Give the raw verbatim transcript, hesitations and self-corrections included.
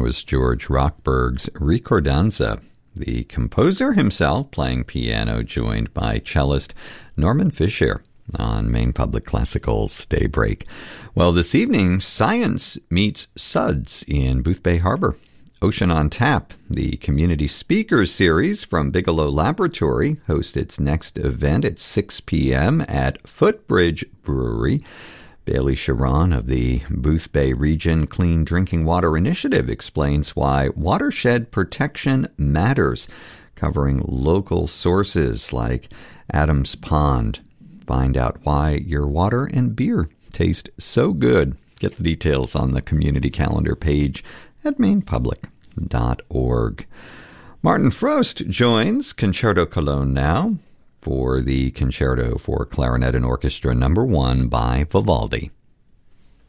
was George Rockberg's Ricordanza. The composer himself playing piano, joined by cellist Norman Fischer on Maine Public Classical's Daybreak. Well, this evening, Science meets Suds in Boothbay Harbor. Ocean on Tap, the community speakers series from Bigelow Laboratory, hosts its next event at six p.m. at Footbridge Brewery. Bailey Sharon of the Boothbay Region Clean Drinking Water Initiative explains why watershed protection matters, covering local sources like Adams Pond. Find out why your water and beer taste so good. Get the details on the community calendar page at maine public dot org. Martin Frost joins Concerto Cologne now for the Concerto for Clarinet and Orchestra number one by Vivaldi.